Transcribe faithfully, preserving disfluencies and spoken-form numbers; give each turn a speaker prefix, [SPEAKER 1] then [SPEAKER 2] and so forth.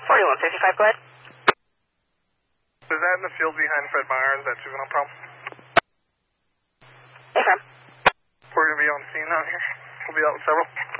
[SPEAKER 1] forty-one fifty-five, go ahead.
[SPEAKER 2] Is that in the field behind Fred Myers, that juvenile problem?
[SPEAKER 1] Yes, ma'am.
[SPEAKER 2] We're going to be on scene out here. We'll be out with several.